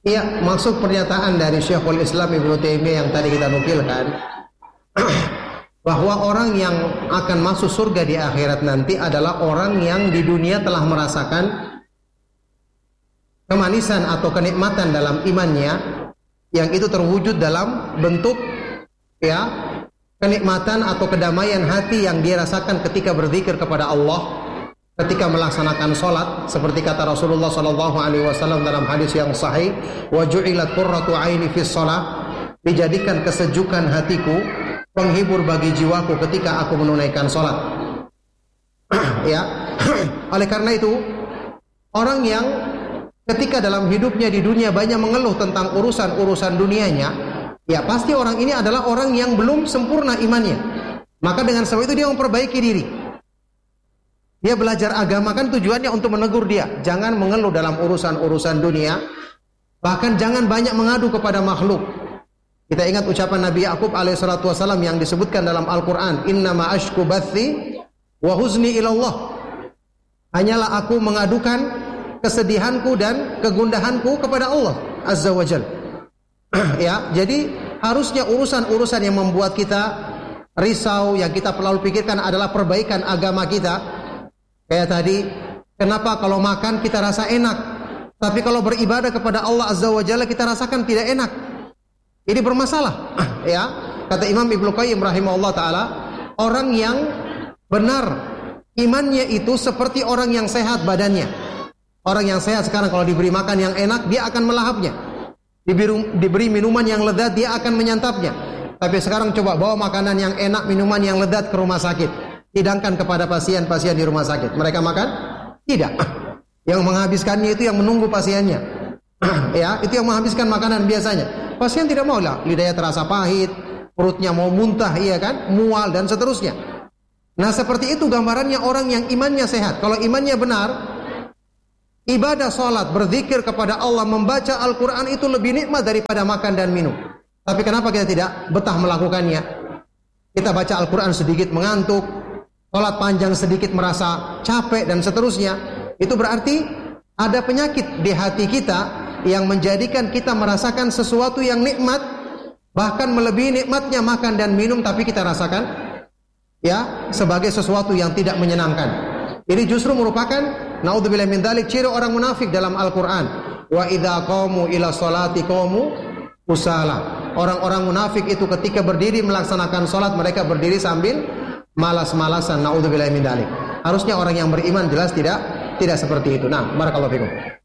Iya, maksud pernyataan dari Syekhul Islam Ibnu Taimiyah yang tadi kita nukilkan bahwa orang yang akan masuk surga di akhirat nanti adalah orang yang di dunia telah merasakan kemanisan atau kenikmatan dalam imannya, yang itu terwujud dalam bentuk ya kenikmatan atau kedamaian hati yang dia rasakan ketika berzikir kepada Allah, ketika melaksanakan sholat, seperti kata Rasulullah SAW dalam hadis yang sahih, wa ju'ilat qurratu aini fis shalah, dijadikan kesejukan hatiku, penghibur bagi jiwaku ketika aku menunaikan sholat. Ya, oleh karena itu orang yang ketika dalam hidupnya di dunia banyak mengeluh tentang urusan-urusan dunianya, ya pasti orang ini adalah orang yang belum sempurna imannya. Maka dengan sebab itu dia memperbaiki diri. Dia belajar agama kan tujuannya untuk menegur dia. Jangan mengeluh dalam urusan-urusan dunia. Bahkan jangan banyak mengadu kepada makhluk. Kita ingat ucapan Nabi Yakub alaihissalatu wassalam yang disebutkan dalam Al-Quran. Innama ashku bathi wa huzni ilallah. Hanyalah aku mengadukan kesedihanku dan kegundahanku kepada Allah Azza wa Jal. Ya, jadi harusnya urusan-urusan yang membuat kita risau, yang kita perlu pikirkan adalah perbaikan agama kita. Kayak tadi, kenapa kalau makan kita rasa enak, tapi kalau beribadah kepada Allah Azza wa Jalla kita rasakan tidak enak? Ini bermasalah. Ya, kata Imam Ibnu Qayyim rahimahullah taala, orang yang benar imannya itu seperti orang yang sehat badannya. Orang yang sehat sekarang kalau diberi makan yang enak, dia akan melahapnya. Diberi minuman yang lezat, dia akan menyantapnya. Tapi sekarang coba bawa makanan yang enak, minuman yang lezat ke rumah sakit. Hidangkan kepada pasien-pasien di rumah sakit. Mereka makan? Tidak. Yang menghabiskannya itu yang menunggu pasiennya. Ya, itu yang menghabiskan makanan biasanya. Pasien tidak mau lah, lidahnya terasa pahit, perutnya mau muntah, iya kan? Mual dan seterusnya. Nah, seperti itu gambarannya orang yang imannya sehat. Kalau imannya benar, ibadah salat, berzikir kepada Allah, membaca Al-Quran itu lebih nikmat daripada makan dan minum. Tapi kenapa kita tidak betah melakukannya? Kita baca Al-Quran sedikit mengantuk, salat panjang sedikit merasa capek dan seterusnya. Itu berarti ada penyakit di hati kita yang menjadikan kita merasakan sesuatu yang nikmat, bahkan melebihi nikmatnya makan dan minum, tapi kita rasakan ya sebagai sesuatu yang tidak menyenangkan. Ini justru merupakan naudzubillah min dzalik ciri orang munafik dalam Al-Quran. Wa idza qamu ila sholati qamu kusala. Orang-orang munafik itu ketika berdiri melaksanakan sholat, mereka berdiri sambil malas-malasan. Naudzubillah min dzalik. Harusnya orang yang beriman jelas tidak seperti itu. Nah, barakallahu fikum.